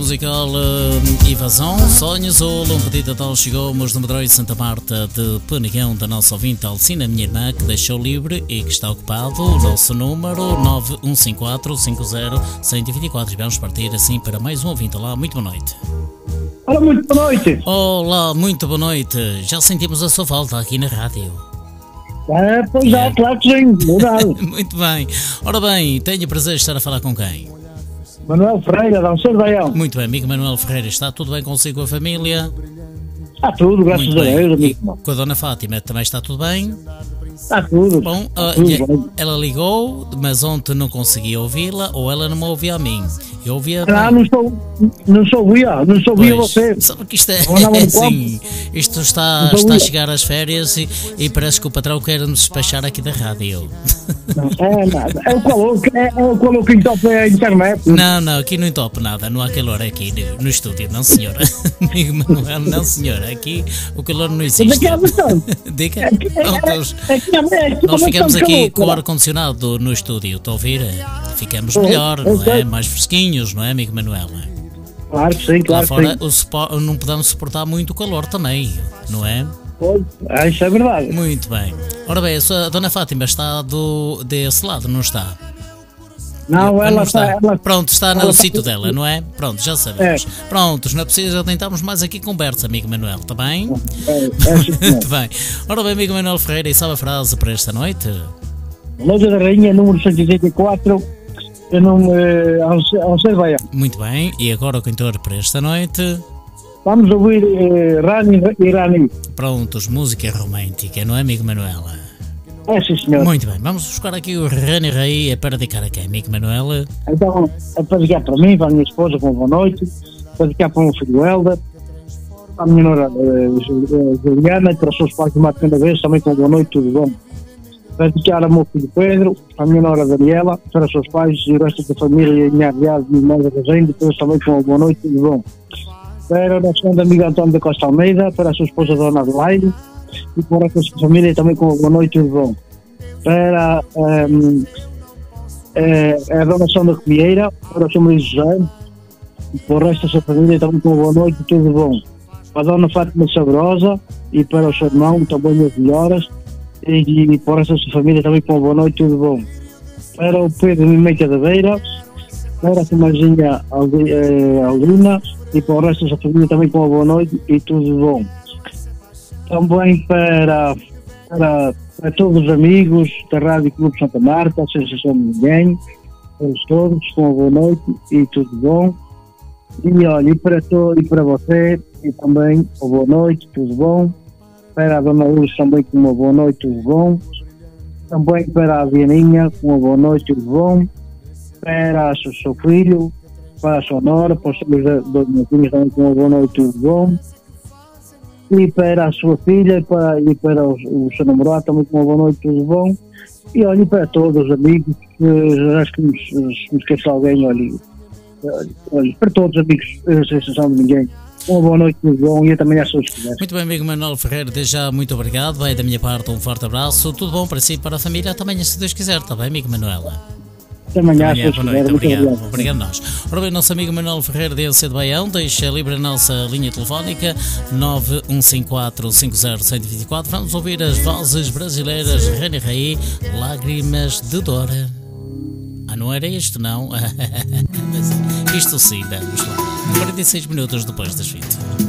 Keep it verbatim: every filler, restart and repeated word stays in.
musical uh, Evasão, Sonho Azul, um pedido tal chegou, mas no Medrói de Santa Marta de Penigão, da nossa ouvinte Alcina, minha irmã, que deixou livre e que está ocupado. O nosso número nove um cinco quatro, cinco zero, um zero dois quatro. Vamos partir assim para mais um ouvinte. Olá, muito boa noite. Olá, muito boa noite. Olá, muito boa noite. Já sentimos a sua falta aqui na rádio. É, pois já, é. Claro que sim, verdade. Muito bem. Ora bem, tenho o prazer de estar a falar com quem? Manuel Ferreira, da Cervaião. Muito bem, amigo Manuel Ferreira, está tudo bem consigo, a família? Está tudo, graças Muito a Deus. bem. E com a dona Fátima também está tudo bem? Está tudo. Bom, está uh, tudo bem. Ela ligou, mas ontem não consegui ouvi-la ou ela não me ouvia a mim. Eu ouvia Ah, não sou, não sou eu, não sou eu você. Sabe que isto é, é assim, isto está, está a chegar às férias e, e parece que o patrão quer nos despachar aqui da rádio. Não, é nada, é o calor, é, é o calor que entope a internet. Não, não, aqui não entope nada, não há calor aqui no, no estúdio, não senhora. Amigo Manuel, não senhora, aqui o calor não existe. Mas aqui é bastante. Diga, Aqui, é, prontos, é, aqui, é, aqui nós é ficamos aqui calor, com o cara. ar-condicionado no estúdio, estou a ouvir? Ficamos É, melhor, é, não é? é. Mais fresquinhos, não é, amigo Manuel? Claro que sim, claro Lá fora que sim. o supo- não podemos suportar muito o calor também, não é? Pois, ah, isso é verdade. Muito bem. Ora bem, a sua a dona Fátima está do, desse lado, não está? Não, Ah, ela não está. Ela, Pronto, está no ela sítio está- dela, não é? Pronto, já sabemos. Prontos, não é preciso tentarmos mais aqui conversa, amigo Manuel, está bem? É, é assim, senhor. Muito bem. Ora bem, amigo Manuel Ferreira, e sabe a frase para esta noite? Loja da Rainha, número cento e oitenta e quatro, eu não. Eh, ao Cervaião. Muito bem, e agora o cantor para esta noite? Vamos ouvir eh, Rani Irani. Prontos, música romântica, não é, amigo Manuel? É sim, senhor. Muito bem, vamos buscar aqui o Rani Raí, é para dedicar a quem, amigo Manuel? Então, é para dedicar para mim, para a minha esposa, com boa noite, para dedicar para o meu filho Helder, para a minha nora eh, Juliana, e para os seus pais de uma segunda vez, também com boa noite, tudo bom. Para dedicar ao meu filho Pedro, para a minha nora Daniela, para os seus pais e o resto da família, e a minha aliada e irmã da Resende, todos também com uma boa noite, tudo bom. Para o nosso grande amigo António da Costa Almeida, para a sua esposa Dona Adelaide, e para a sua família também com uma boa noite, tudo bom. Para um, a Dona Sandra Comieira, para o seu marido José, e para o resto da sua família também com uma boa noite, tudo bom. Para a Dona Fátima Sabrosa e para o seu irmão também as melhoras, e, e para o resto da sua família também com uma boa noite, tudo bom. Para o Pedro Mimei Cadaveira, para a sua mãezinha Aldi- eh, Aldina, e para o resto da sua família também com uma boa noite e tudo bom. Também para, para, para todos os amigos da Rádio Clube Santa Marta, sem exceção de ninguém, todos, todos com uma boa noite e tudo bom. E olha, e para, to, e para você, e também uma boa noite, tudo bom. Para a Dona Luz também com uma boa noite, tudo bom. Também para a Dianinha com uma boa noite, tudo bom. Para o seu, seu filho, para a sua nora, para os seus dois netinhos também com uma boa noite, tudo bom. E para a sua filha e para, e para o, o seu namorado também com uma boa noite, tudo bom. E olha, e para todos os amigos, eh, acho que nos, nos esqueço de alguém, olha, olha, olha, para todos os amigos, eh, sem exceção de ninguém, uma boa noite, tudo bom, e também às suas quiseres. Muito bem, amigo Manuel Ferreira, desde já muito obrigado, vai da minha parte um forte abraço, tudo bom para si e para a família, também se Deus quiser, está bem, amigo Manuel? Até amanhã, Amanhã, se boa Deus noite, quiser. Muito obrigado, obrigado. obrigado nós. Ora bem, nosso amigo Manuel Ferreira de Ence de Baião, deixa livre a nossa linha telefónica nove um cinco quatro, cinco zero um zero dois quatro. Vamos ouvir as vozes brasileiras Rani Raí, Lágrimas de Dor. Ah, não era isto, não? Mas isto sim, vamos lá. quarenta e seis minutos depois das vinte.